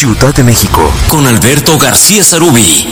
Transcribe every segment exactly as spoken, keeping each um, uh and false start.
Ciudad de México, con Alberto García Zarubi.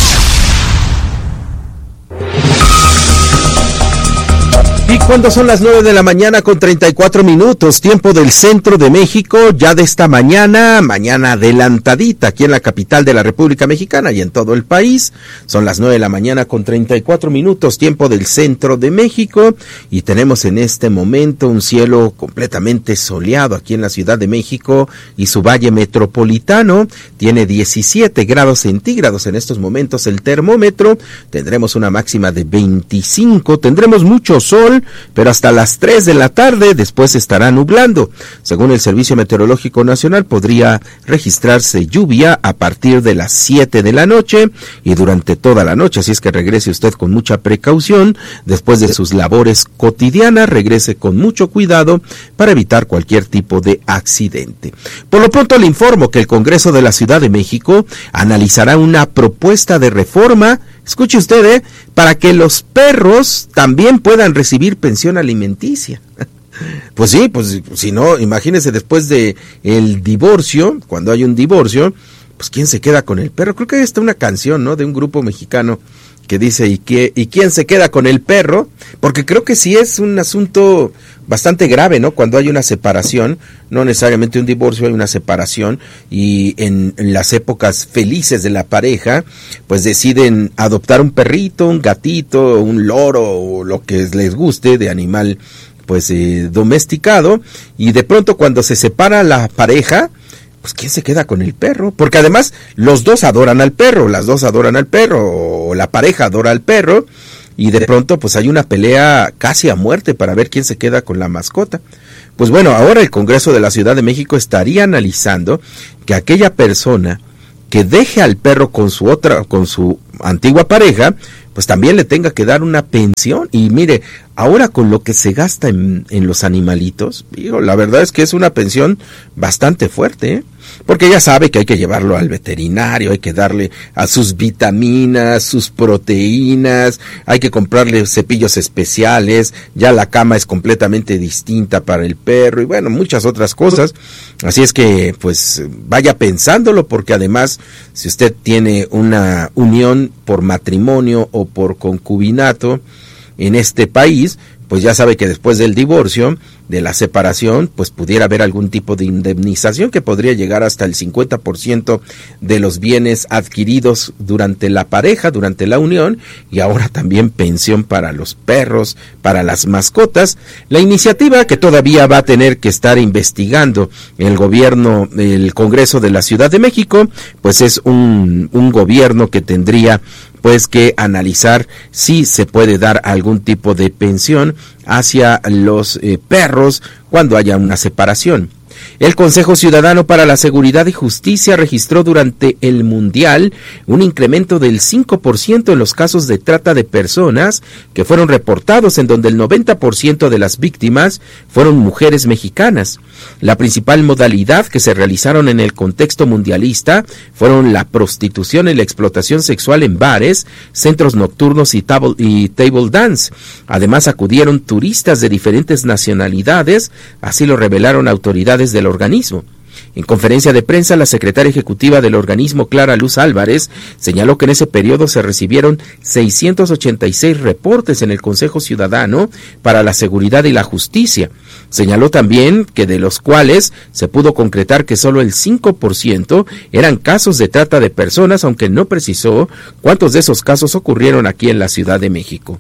Y cuando son las nueve de la mañana con treinta y cuatro minutos, tiempo del centro de México, ya de esta mañana, mañana adelantadita aquí en la capital de la República Mexicana y en todo el país. Son las nueve de la mañana con treinta y cuatro minutos, tiempo del centro de México, y tenemos en este momento un cielo completamente soleado aquí en la Ciudad de México y su valle metropolitano. Tiene diecisiete grados centígrados en estos momentos el termómetro. Tendremos una máxima de veinticinco, tendremos mucho sol, pero hasta las tres de la tarde después estará nublando. Según el Servicio Meteorológico Nacional, podría registrarse lluvia a partir de las siete de la noche y durante toda la noche, así es que regrese usted con mucha precaución. Después de sus labores cotidianas, regrese con mucho cuidado para evitar cualquier tipo de accidente. Por lo pronto le informo que el Congreso de la Ciudad de México analizará una propuesta de reforma, escuche usted, ¿eh? para que los perros también puedan recibir pensión alimenticia. Pues sí, pues si no, imagínese después de el divorcio, cuando hay un divorcio, pues ¿quién se queda con el perro? Creo que ahí está una canción, ¿no?, de un grupo mexicano que dice, ¿y, qué, ¿y quién se queda con el perro? Porque creo que sí es un asunto bastante grave, ¿no? Cuando hay una separación, no necesariamente un divorcio, hay una separación, y en, en las épocas felices de la pareja, pues deciden adoptar un perrito, un gatito, un loro, o lo que les guste de animal, pues eh, domesticado, y de pronto cuando se separa la pareja, pues ¿quién se queda con el perro? Porque además los dos adoran al perro, las dos adoran al perro, o la pareja adora al perro, y de pronto pues hay una pelea casi a muerte para ver quién se queda con la mascota. Pues bueno, ahora el Congreso de la Ciudad de México estaría analizando que aquella persona que deje al perro con su otra, con su antigua pareja, pues también le tenga que dar una pensión. Y mire, ahora con lo que se gasta en, en los animalitos, digo, la verdad es que es una pensión bastante fuerte, ¿eh? Porque ya sabe que hay que llevarlo al veterinario, hay que darle a sus vitaminas, sus proteínas, hay que comprarle cepillos especiales, ya la cama es completamente distinta para el perro y bueno, muchas otras cosas. Así es que pues vaya pensándolo, porque además si usted tiene una unión por matrimonio o por concubinato en este país, pues ya sabe que después del divorcio, de la separación, pues pudiera haber algún tipo de indemnización que podría llegar hasta el cincuenta por ciento de los bienes adquiridos durante la pareja, durante la unión, y ahora también pensión para los perros, para las mascotas. La iniciativa, que todavía va a tener que estar investigando el gobierno, el Congreso de la Ciudad de México, pues es un, un gobierno que tendría pues que analizar si se puede dar algún tipo de pensión hacia los eh, perros cuando haya una separación. El Consejo Ciudadano para la Seguridad y Justicia registró durante el Mundial un incremento del cinco por ciento en los casos de trata de personas que fueron reportados, en donde el noventa por ciento de las víctimas fueron mujeres mexicanas. La principal modalidad que se realizaron en el contexto mundialista fueron la prostitución y la explotación sexual en bares, centros nocturnos y table, y table dance. Además acudieron turistas de diferentes nacionalidades, así lo revelaron autoridades del organismo. En conferencia de prensa, la secretaria ejecutiva del organismo, Clara Luz Álvarez, señaló que en ese periodo se recibieron seiscientos ochenta y seis reportes en el Consejo Ciudadano para la Seguridad y la Justicia. Señaló también que de los cuales se pudo concretar que solo el cinco por ciento eran casos de trata de personas, aunque no precisó cuántos de esos casos ocurrieron aquí en la Ciudad de México.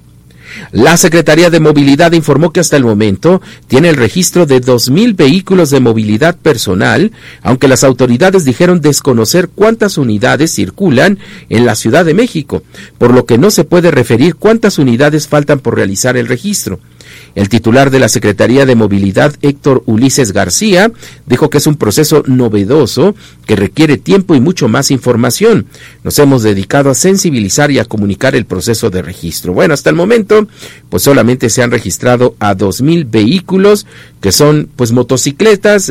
La Secretaría de Movilidad informó que hasta el momento tiene el registro de dos mil vehículos de movilidad personal, aunque las autoridades dijeron desconocer cuántas unidades circulan en la Ciudad de México, por lo que no se puede referir cuántas unidades faltan por realizar el registro. El titular de la Secretaría de Movilidad, Héctor Ulises García, dijo que es un proceso novedoso que requiere tiempo y mucho más información. Nos hemos dedicado a sensibilizar y a comunicar el proceso de registro. Bueno, hasta el momento, pues solamente se han registrado a dos mil vehículos, que son pues motocicletas,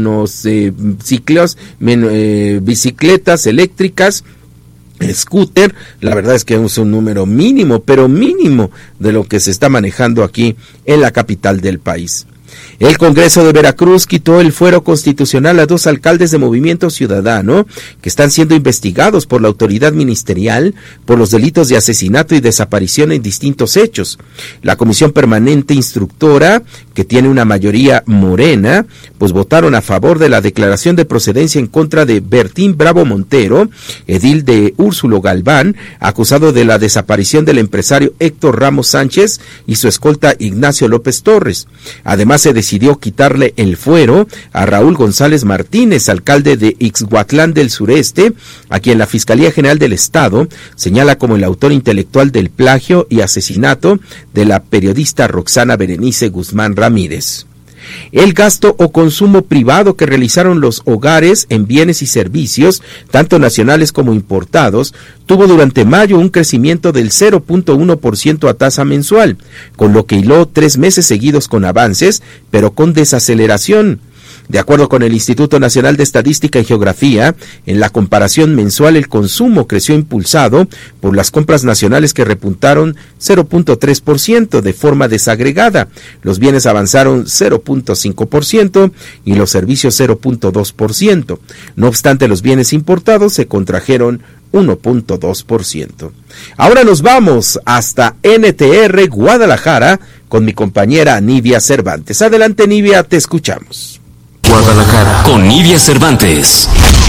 monociclos, eh, eh, bicicletas eléctricas, scooter. La verdad es que es un número mínimo, pero mínimo de lo que se está manejando aquí en la capital del país. El Congreso de Veracruz quitó el fuero constitucional a dos alcaldes de Movimiento Ciudadano que están siendo investigados por la autoridad ministerial por los delitos de asesinato y desaparición en distintos hechos. La Comisión Permanente Instructora, que tiene una mayoría morena, pues votaron a favor de la declaración de procedencia en contra de Bertín Bravo Montero, edil de Úrsulo Galván, acusado de la desaparición del empresario Héctor Ramos Sánchez y su escolta Ignacio López Torres. Además, se decidió quitarle el fuero a Raúl González Martínez, alcalde de Ixhuatlán del Sureste, a quien la Fiscalía General del Estado señala como el autor intelectual del plagio y asesinato de la periodista Roxana Berenice Guzmán Ramírez. El gasto o consumo privado que realizaron los hogares en bienes y servicios, tanto nacionales como importados, tuvo durante mayo un crecimiento del cero punto uno por ciento a tasa mensual, con lo que hiló tres meses seguidos con avances, pero con desaceleración. De acuerdo con el Instituto Nacional de Estadística y Geografía, en la comparación mensual el consumo creció impulsado por las compras nacionales que repuntaron cero punto tres por ciento de forma desagregada. Los bienes avanzaron cero punto cinco por ciento y los servicios cero punto dos por ciento. No obstante, los bienes importados se contrajeron uno punto dos por ciento. Ahora nos vamos hasta N T R Guadalajara con mi compañera Nivia Cervantes. Adelante, Nivia, te escuchamos. Guadalajara con Nivia Cervantes.